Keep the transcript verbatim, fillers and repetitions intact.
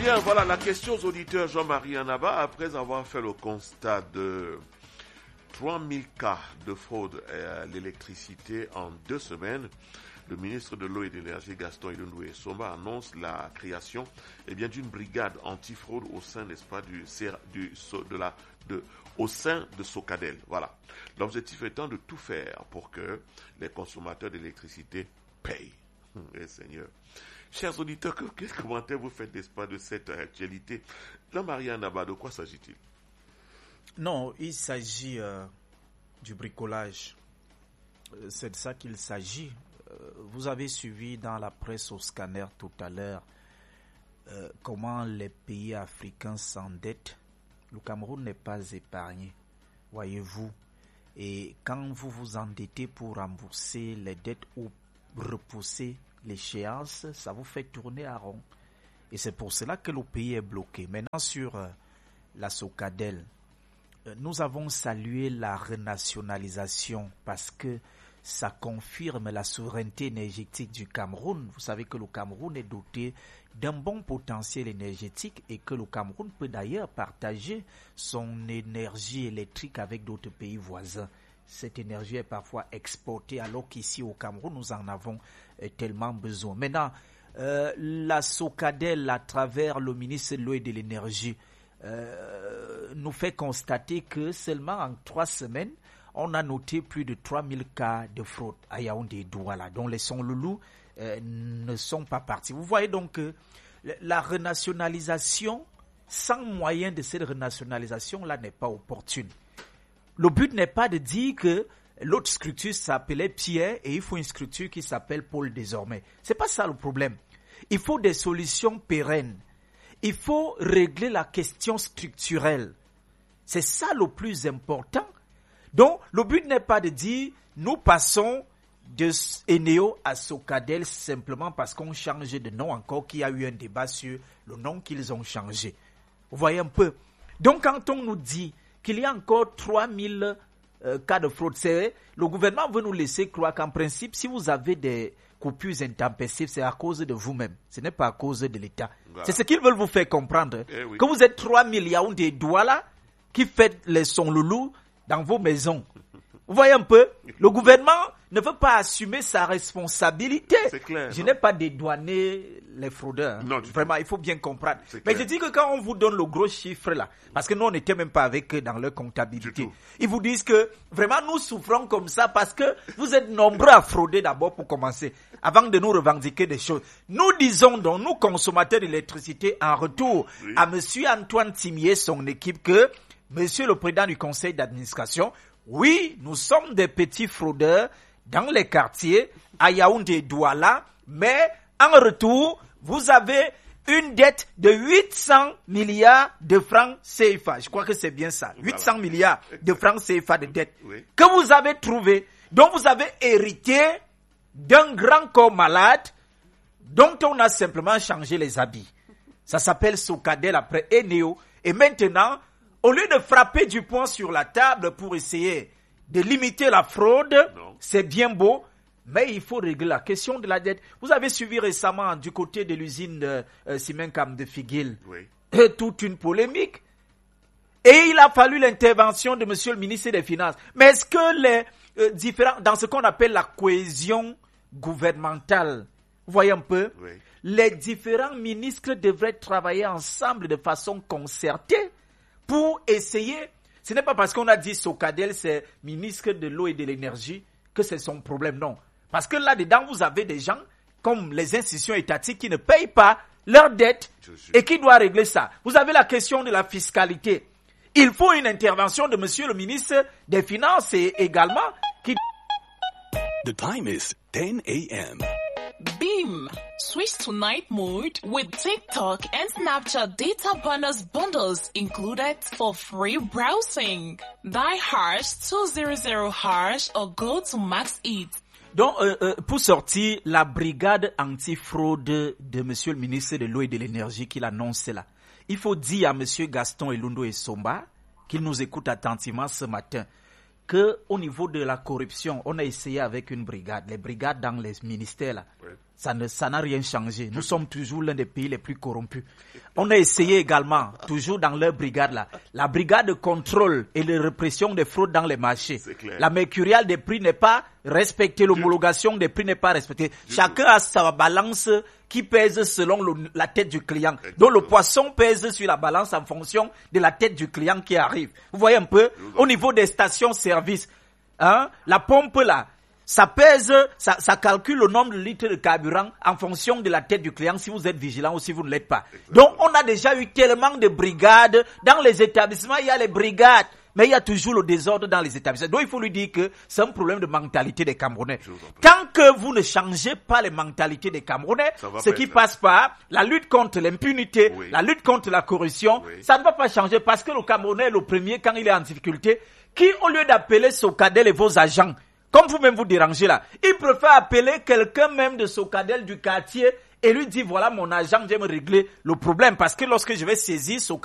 Bien, voilà la question aux auditeurs Jean-Marie Anaba. Après avoir fait le constat de trois mille cas de fraude à l'électricité en deux semaines, le ministre de l'Eau et de l'Énergie, Gaston Ilundu Essomba, annonce la création eh bien, d'une brigade antifraude au sein, n'est-ce pas, du, du, de la, de, au sein de Socadel. Voilà. L'objectif étant de tout faire pour que les consommateurs d'électricité payent. Eh, Seigneur. Chers auditeurs, quel commentaire vous faites, n'est-ce pas, de cette actualité? Jean-Marie Anaba, de quoi s'agit-il? Non, il s'agit euh, du bricolage. C'est de ça qu'il s'agit. Euh, vous avez suivi dans la presse au scanner tout à l'heure euh, comment les pays africains s'endettent. Le Cameroun n'est pas épargné, voyez-vous. Et quand vous vous endettez pour rembourser les dettes ou repousser l'échéance, ça vous fait tourner à rond. Et c'est pour cela que le pays est bloqué. Maintenant, sur euh, la Socadel, euh, nous avons salué la renationalisation parce que ça confirme la souveraineté énergétique du Cameroun. Vous savez que le Cameroun est doté d'un bon potentiel énergétique et que le Cameroun peut d'ailleurs partager son énergie électrique avec d'autres pays voisins. Cette énergie est parfois exportée alors qu'ici au Cameroun, nous en avons euh, tellement besoin. Maintenant, euh, la Socadel, à travers le ministre de l'Eau et de l'Énergie, euh, nous fait constater que seulement en trois semaines, on a noté plus de trois mille cas de fraude à Yaoundé et Douala, dont les Sonloulou euh, ne sont pas partis. Vous voyez donc que euh, la renationalisation, sans moyen de cette renationalisation-là, n'est pas opportune. Le but n'est pas de dire que l'autre structure s'appelait Pierre et il faut une structure qui s'appelle Paul désormais. C'est pas ça le problème. Il faut des solutions pérennes. Il faut régler la question structurelle. C'est ça le plus important. Donc, le but n'est pas de dire nous passons de Eneo à Socadel simplement parce qu'on change de nom, encore qu'il y a eu un débat sur le nom qu'ils ont changé. Vous voyez un peu. Donc, quand on nous dit qu'il y a encore trois mille euh, cas de fraude, c'est, le gouvernement veut nous laisser croire qu'en principe, si vous avez des coupures intempestives, c'est à cause de vous-même. Ce n'est pas à cause de l'État. Voilà. C'est ce qu'ils veulent vous faire comprendre. Eh oui. Que vous êtes trois mille Yaoundé Douala qui faites les Sonloulou dans vos maisons. Vous voyez un peu, le gouvernement ne veut pas assumer sa responsabilité. C'est clair, je non? n'ai pas dédouané les fraudeurs. Non, vraiment, il faut bien comprendre. C'est Mais clair. je dis que quand on vous donne le gros chiffre là, parce que nous on n'était même pas avec eux dans leur comptabilité, ils vous disent que vraiment nous souffrons comme ça parce que vous êtes nombreux à frauder d'abord pour commencer, avant de nous revendiquer des choses. Nous disons donc, nous consommateurs d'électricité, en retour oui. à monsieur Antoine Timier, son équipe, que monsieur le président du conseil d'administration, oui, nous sommes des petits fraudeurs dans les quartiers, à Yaoundé et Douala, mais en retour, vous avez une dette de huit cents milliards de francs C F A. Je crois que c'est bien ça. huit cents voilà. milliards de francs C F A de dette oui. que vous avez trouvé, dont vous avez hérité d'un grand corps malade, dont on a simplement changé les habits. Ça s'appelle Socadel après Eneo. Et maintenant, au lieu de frapper du poing sur la table pour essayer de limiter la fraude, non. c'est bien beau, mais il faut régler la question de la dette. Vous avez suivi récemment du côté de l'usine de euh, Simencam de Figuil oui. euh, toute une polémique. Et il a fallu l'intervention de monsieur le ministre des Finances. Mais est-ce que les euh, différents, dans ce qu'on appelle la cohésion gouvernementale, vous voyez un peu, oui. les différents ministres devraient travailler ensemble de façon concertée pour essayer, ce n'est pas parce qu'on a dit Socadel, c'est ministre de l'eau et de l'énergie, que c'est son problème, non. Parce que là-dedans, vous avez des gens, comme les institutions étatiques, qui ne payent pas leurs dettes et qui doivent régler ça. Vous avez la question de la fiscalité. Il faut une intervention de monsieur le ministre des Finances et également qui... The time is ten a.m. Beam. Switch to night mode with TikTok and Snapchat data bonus bundles included for free browsing. Die hash two hundred hash or go to max it. Donc, euh, euh, pour sortir la brigade anti-fraude de monsieur le ministre de l'eau et de l'énergie qu'il annonce là, il faut dire à monsieur Gaston Ilundu Essomba, qu'il nous écoute attentivement ce matin, que au niveau de la corruption, on a essayé avec une brigade, les brigades dans les ministères là. Oui. Ça ne, ça n'a rien changé. Nous sommes toujours l'un des pays les plus corrompus. On a essayé également, toujours dans leur brigade là, la brigade de contrôle et de répression des fraudes dans les marchés. La mercuriale des prix n'est pas respectée, l'homologation des prix n'est pas respectée. Du Chacun tout. a sa balance qui pèse selon le, la tête du client. Exactement. Donc le poisson pèse sur la balance en fonction de la tête du client qui arrive. Vous voyez un peu, au niveau des stations-service, hein, la pompe là, ça pèse, ça, ça calcule le nombre de litres de carburant en fonction de la tête du client si vous êtes vigilant ou si vous ne l'êtes pas. Exactement. Donc, on a déjà eu tellement de brigades. Dans les établissements, il y a les brigades. Mais il y a toujours le désordre dans les établissements. Donc, il faut lui dire que c'est un problème de mentalité des Camerounais. Tant que vous ne changez pas les mentalités des Camerounais, ce qui ça. passe par la lutte contre l'impunité, oui. la lutte contre la corruption, oui. ça ne va pas changer parce que le Camerounais est le premier, quand il est en difficulté, qui, au lieu d'appeler Socadel et vos agents, comme vous-même vous dérangez là, il préfère appeler quelqu'un même de Socadel du quartier et lui dire voilà mon agent, j'aime régler le problème parce que lorsque je vais saisir Socadel,